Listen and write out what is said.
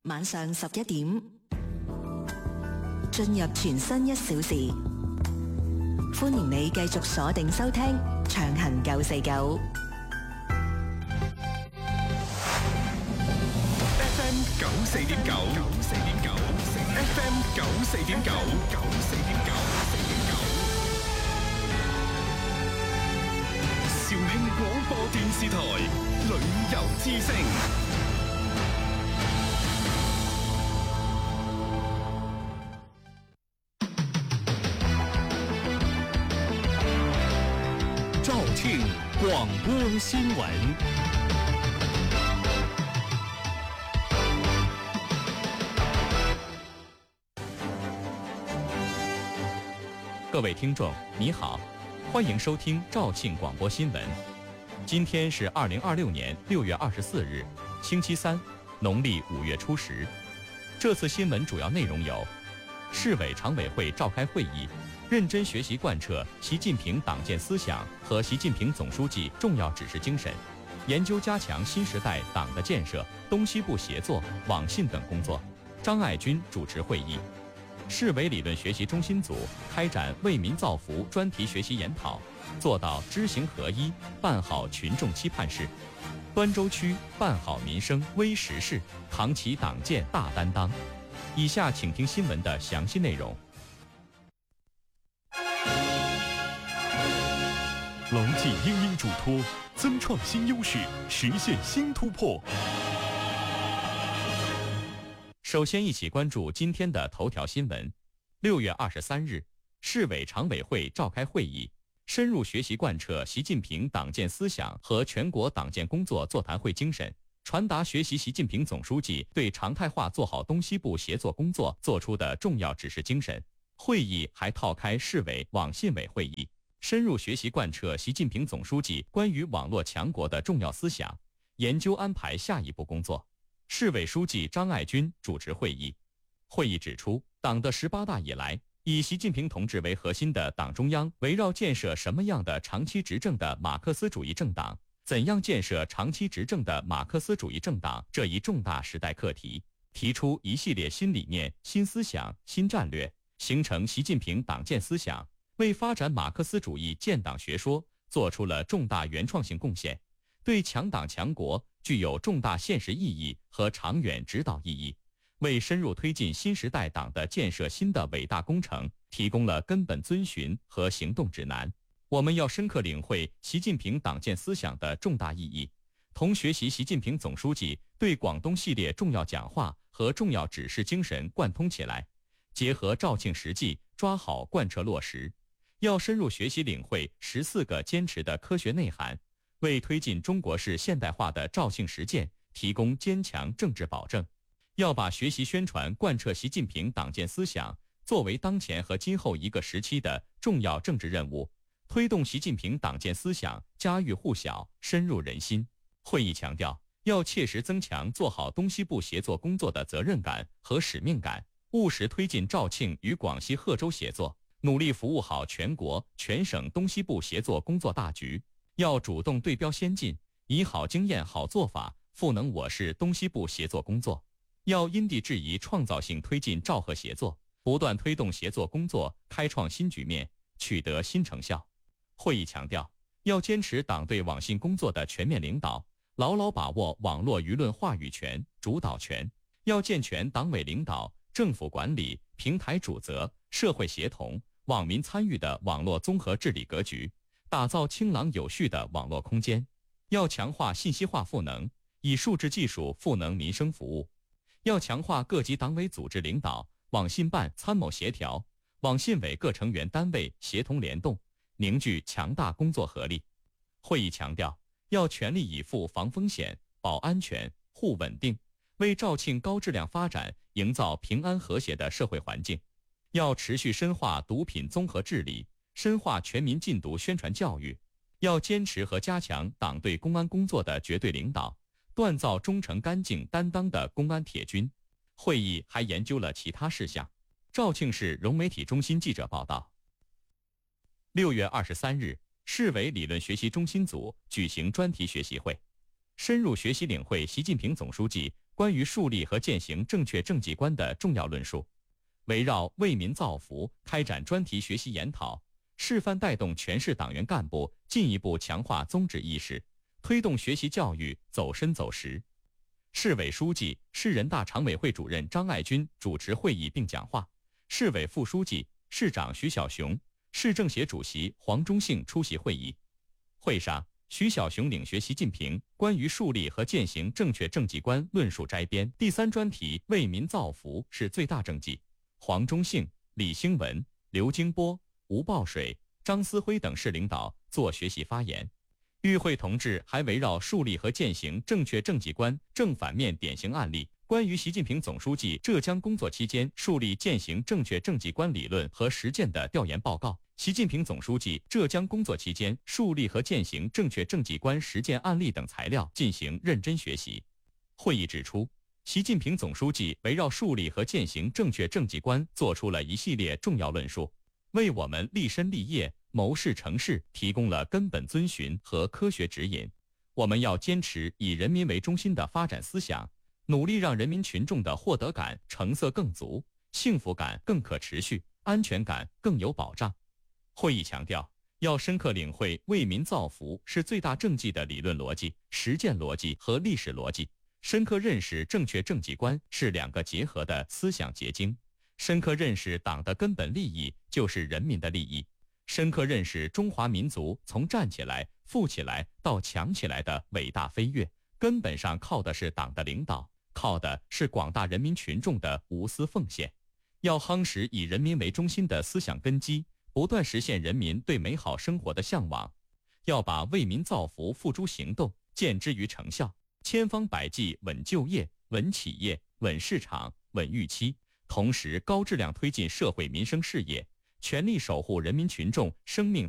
晚上11點，進入全新1小時，歡迎你繼續鎖定收聽長行949 FM 94.9 FM 94.9肇慶廣播電視台旅遊之聲。 肇慶廣播新聞。各位听众，你好，欢迎收听肇庆广播新闻。今天是2026年6月24日，星期三，农历5月初10。这次新闻主要内容有：市委常委会召开会议，认真学习贯彻习近平党建思想和习近平总书记重要指示精神，研究加强新时代党的建设、东西部协作、网信等工作。张爱军主持会议。市委理论学习中心组开展为民造福专题学习研讨，做到知行合一，办好群众期盼事。端州区办好民生微实事，扛起党建大担当。以下请听新闻的详细内容。 牢记殷殷嘱托，增创新优势，实现新突破。 首先一起关注今天的头条新闻。6月23日，市委常委会召开会议，深入学习贯彻习近平党建思想和全国党建工作座谈会精神，传达学习习近平总书记对常态化做好东西部协作工作作出的重要指示精神。会议还套开市委网信委会议，深入学习贯彻习近平总书记关于网络强国的重要思想，研究安排下一步工作。市委书记张爱军主持会议。会议指出，党的18大以来，以习近平同志为核心的党中央围绕建设什么样的长期执政的马克思主义政党，怎样建设长期执政的马克思主义政党这一重大时代课题，提出一系列新理念、新思想、新战略，形成习近平党建思想，为发展马克思主义建党学说做出了重大原创性贡献，对强党强国具有重大现实意义和长远指导意义，为深入推进新时代党的建设新的伟大工程提供了根本遵循和行动指南。我们要深刻领会习近平党建思想的重大意义，同学习习近平总书记对广东系列重要讲话和重要指示精神贯通起来，结合肇庆实际抓好贯彻落实。要深入学习领会14个坚持的科学内涵，为推进中国式现代化的肇庆实践提供坚强政治保证。要把学习宣传贯彻习近平党建思想作为当前和今后一个时期的重要政治任务，推动习近平党建思想家喻户晓、深入人心。会议强调，要切实增强做好东西部协作工作的责任感和使命感，务实推进肇庆与广西贺州协作，努力服务好全国全省东西部协作工作大局。要主动对标先进，以好经验、好做法赋能我市东西部协作工作。要因地制宜、创造性推进肇贺协作，不断推动协作工作开创新局面，取得新成效。会议强调，要坚持党对网信工作的全面领导，牢牢把握网络舆论话语权、主导权。要健全党委领导、政府管理、平台主责、社会协同、网民参与的网络综合治理格局，打造清朗有序的网络空间。要强化信息化赋能，以数字技术赋能民生服务。要强化各级党委组织领导、网信办参谋协调、网信委各成员单位协同联动，凝聚强大工作合力。会议强调，要全力以赴防风险、保安全、护稳定，为肇庆高质量发展营造平安和谐的社会环境。要持续深化毒品综合治理，深化全民禁毒宣传教育。要坚持和加强党对公安工作的绝对领导，锻造忠诚干净担当的公安铁军。会议还研究了其他事项。肇庆市融媒体中心记者报道。6月23日，市委理论学习中心组举行专题学习会。 深入学习领会习近平总书记关于树立和践行正确政绩观的重要论述，围绕为民造福开展专题学习研讨，示范带动全市党员干部进一步强化宗旨意识，推动学习教育走深走实。市委书记、市人大常委会主任张爱军主持会议并讲话，市委副书记、市长徐小雄、市政协主席黄忠信出席会议。会上，徐小雄领学习近平关于树立和践行正确政绩观论述摘编第3专题为民造福是最大政绩。黄忠信、李兴文、刘京波、吴报水、张思辉等市领导作学习发言。与会同志还围绕树立和践行正确政绩观正反面典型案例，关于习近平总书记浙江工作期间树立践行正确政绩观理论和实践的调研报告，习近平总书记浙江工作期间树立和践行正确政绩观实践案例等材料进行认真学习。会议指出，习近平总书记围绕树立和践行正确政绩观作出了一系列重要论述，为我们立身立业、谋事成事提供了根本遵循和科学指引。我们要坚持以人民为中心的发展思想，努力让人民群众的获得感、成色更足，幸福感更可持续，安全感更有保障。会议强调，要深刻领会为民造福是最大政绩的理论逻辑、实践逻辑和历史逻辑，深刻认识正确政绩观是两个结合的思想结晶，深刻认识党的根本利益就是人民的利益，深刻认识中华民族从站起来、富起来到强起来的伟大飞跃，根本上靠的是党的领导，靠的是广大人民群众的无私奉献。要夯实以人民为中心的思想根基，不断实现人民对美好生活的向往。要把为民造福付诸行动，见之于成效，千方百计稳就业、稳企业、稳市场、稳预期，同时高质量推进社会民生事业，全力守护人民群众生命